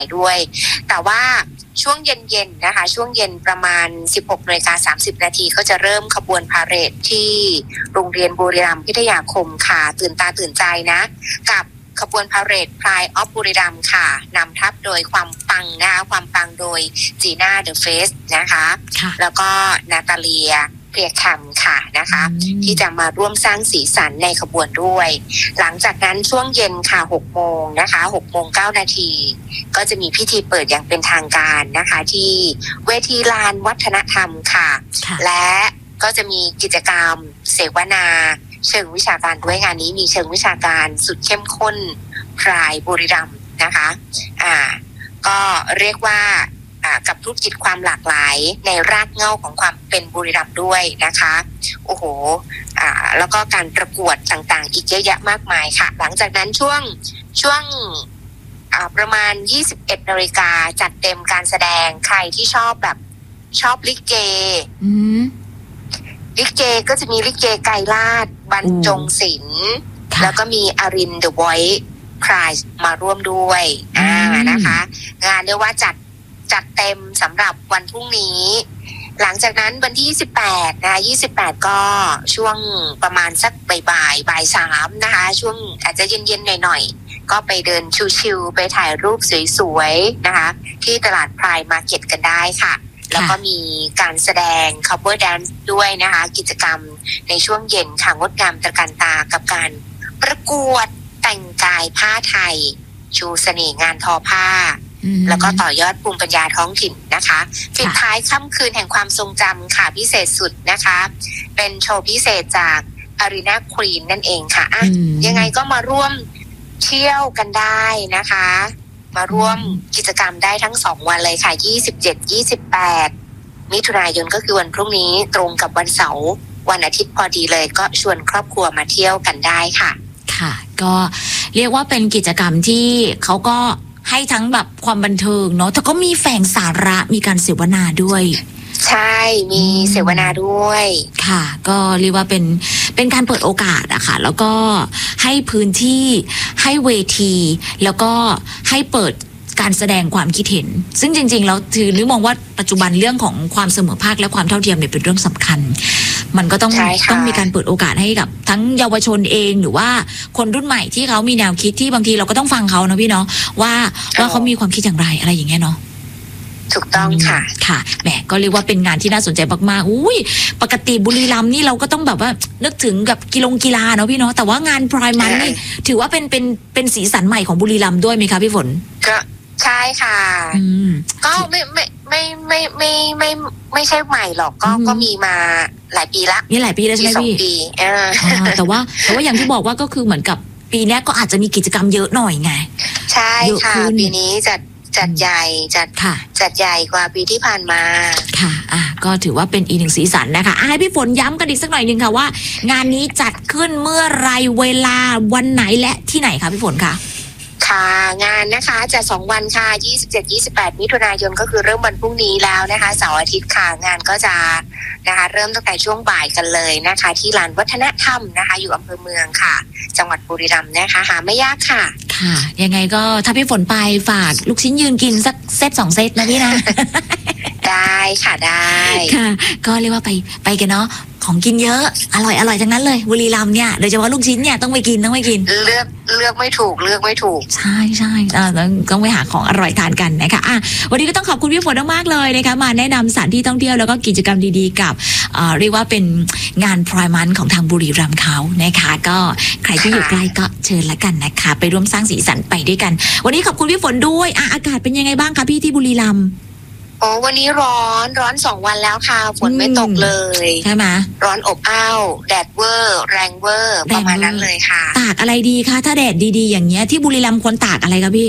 ด้วยแต่ว่าช่วงเย็นๆนะคะช่วงเย็นประมาณ 16:30 นาทีก็จะเริ่มขบวนพาเหรดที่โรงเรียนบุรีรัมย์พิทยาคมค่ะตื่นตาตื่นใจนะกับขบวนพาเหรด Pride of บุรีรัมย์ค่ะนำทัพโดยความปังนะคะความปังโดยจีน่าเดอะเฟสนะคะแล้วก็นาตาเลียเพียแคมค่ะนะคะที่จะมาร่วมสร้างสีสันในขบวนด้วยหลังจากนั้นช่วงเย็นค่ะ 6 โมงนะคะ 6:09 นาทีก็จะมีพิธีเปิดอย่างเป็นทางการนะคะที่เวทีลานวัฒนธรรมค่ะและก็จะมีกิจกรรมเสวนาเชิงวิชาการด้วยงานนี้มีเชิงวิชาการสุดเข้มข้นพรายบุรีรัมย์นะคะก็เรียกว่ากับธุรกิจความหลากหลายในรากเหง้าของความเป็นบุรีรัมย์ด้วยนะคะโอ้โหแล้วก็การประกวดต่างๆอีกเยอะแยะมากมายค่ะหลังจากนั้นช่วงประมาณ 21 นาฬิกาจัดเต็มการแสดงใครที่ชอบลิเกลิเกก็จะมีลิเกไกรลาศบรรจงศิลป์แล้วก็มีอารินเดอะวอยซ์ไพรส์มาร่วมด้วยนะคะงานเรียกว่าจัดเต็มสำหรับวันพรุ่งนี้หลังจากนั้นวันที่28นะคะ28ก็ช่วงประมาณสักบ่าย3นะคะช่วงอาจจะเย็นๆหน่อยๆก็ไปเดินชิลๆไปถ่ายรูปสวยๆนะคะที่ตลาดพรายมาร์เก็ตกันได้ค่ะแล้วก็มีการแสดง cover dance ด้วยนะคะกิจกรรมในช่วงเย็นค่ะงดงามตระการตากับการประกวดแต่งกายผ้าไทยชูเสน่ห์งานทอผ้าแล้วก็ต่อยอดภูมิปัญญาท้องถิ่นนะคะปิดท้ายค่ำคืนแห่งความทรงจำค่ะพิเศษสุดนะคะเป็นโชว์พิเศษจาก Arena Queen นั่นเองค่ะยังไงก็มาร่วมเที่ยวกันได้นะคะมาร่วมกิจกรรมได้ทั้ง2วันเลยค่ะ27-28 มิถุนายนก็คือวันพรุ่งนี้ตรงกับวันเสาร์วันอาทิตย์พอดีเลยก็ชวนครอบครัวมาเที่ยวกันได้ค่ะค่ะก็เรียกว่าเป็นกิจกรรมที่เขาก็ให้ทั้งแบบความบันเทิงเนาะแต่ก็มีแฝงสาระมีการเสวนาด้วยใช่มีเสวนาด้วยค่ะก็เรียกว่าเป็นการเปิดโอกาสอะค่ะแล้วก็ให้พื้นที่ให้เวทีแล้วก็ให้เปิดการแสดงความคิดเห็นซึ่งจริงๆแล้วถือนึกมองว่าปัจจุบันเรื่องของความเสมอภาคและความเท่าเทียมเนี่ยเป็นเรื่องสำคัญมันก็ต้องมีการเปิดโอกาสให้กับทั้งเยาวชนเองหรือว่าคนรุ่นใหม่ที่เขามีแนวคิดที่บางทีเราก็ต้องฟังเขานะพี่เนาะว่าเขามีความคิดอย่างไรอะไรอย่างเงี้ยเนาะถูกต้องค่ะค่ะแหมก็เรียกว่าเป็นงานที่น่าสนใจมากๆอุ้ยปกติบุรีรัมย์นี่เราก็ต้องแบบว่านึกถึงกับกีฬาเนาะพี่เนาะแต่ว่างานพรายมันนี่ถือว่าเป็นสีสันใหม่ของบุรีรัมย์ด้วยไหมคะพี่ฝนก็ใช่ค่ะก็ไม่ใช่ใหม่หรอกก็มีมาหลายปีละนี่หลายปีแล้วใช่ไหมพี่แต่ว่าอย่างที่บอกว่าก็คือเหมือนกับปีนี้ก็อาจจะมีกิจกรรมเยอะหน่อยไงใช่ค่ะปีนี้จัดใหญ่จัดใหญ่กว่าปีที่ผ่านมาค่ะก็ถือว่าเป็นอีกหนึ่งสีสันนะคะให้พี่ฝนย้ำกันอีกสักหน่อยนึงค่ะว่างานนี้จัดขึ้นเมื่อไรเวลาวันไหนและที่ไหนคะพี่ฝนคะค่ะงานนะคะจะ2วันค่ะ27-28 มิถุนายนก็คือเริ่มวันพรุ่งนี้แล้วนะคะเสาร์อาทิตย์ค่ะงานก็จะนะคะเริ่มตั้งแต่ช่วงบ่ายกันเลยนะคะที่ลานวัฒนธรรมนะคะอยู่อำเภอเมืองค่ะจังหวัดบุรีรัมย์นะคะหาไม่ยากค่ะค่ะยังไงก็ถ้าพี่ฝนไปฝากลูกชิ้นยืนกินสักเซต2 เซตนะพี่นะได้ค่ะได้ค่ะก็เรียกว่าไปกันเนาะของกินเยอะอร่อยทั้งนั้นเลยบุรีรัมย์เนี่ยโดยเฉพาะลูกชิ้นเนี่ยต้องไปกินเลือกไม่ถูกใช่ต้องไปหาของอร่อยทานกันนะคะวันนี้ก็ต้องขอบคุณพี่ฝนมากๆเลยนะคะมาแนะนำสถานที่ท่องเที่ยวแล้วก็กิจกรรมดีๆกับเรียกว่าเป็นงานพรายมันของทางบุรีรัมย์เขานะคะก็ใครที่อยู่ใกล้ก็เชิญละกันนะคะไปร่วมสร้างสีสันไปด้วยกันวันนี้ขอบคุณพี่ฝนด้วยอากาศเป็นยังไงบ้างคะพี่ที่บุรีรัมย์โอ้วันนี้ร้อน2 วันแล้วค่ะฝนไม่ตกเลยใช่ไหมร้อนอบอ้าวแดดเวอร์แรงเวอร์ประมาณนั้นเลยค่ะตากอะไรดีคะถ้าแดดดีๆอย่างเงี้ยที่บุรีรัมย์ควรตากอะไรคะพี่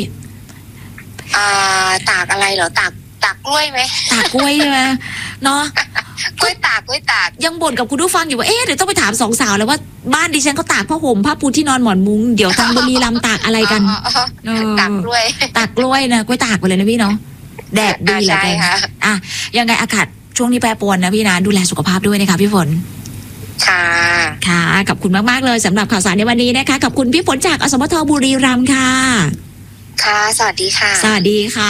ตากอะไรเหรอตากกล้วยไหมตากกล้วยใช่ไหมเนาะกล้วยตากยังบ่นกับคุณผู้ฟังอยู่ว่าเดี๋ยวต้องไปถาม2 สาวแล้วว่าบ้านดิฉันเขาตากผ้าห่มผ้าปูที่นอนหมอนมุ้งเดี๋ยวทางบุรีรัมย์ตากอะไรกันตากกล้วยนะกล้วยตากไปเลยนะพี่เนาะแดดดีเหลือเกินยังไงอากาศช่วงนี้แปรปรวนนะพี่นะดูแลสุขภาพด้วยนะคะพี่ฝนค่ะขอบคุณมากๆเลยสำหรับข่าวสารในวันนี้นะคะขอบคุณพี่ฝนจากอสมทบุรีรัมย์ค่ะค่ะสวัสดีค่ะสวัสดีค่ะ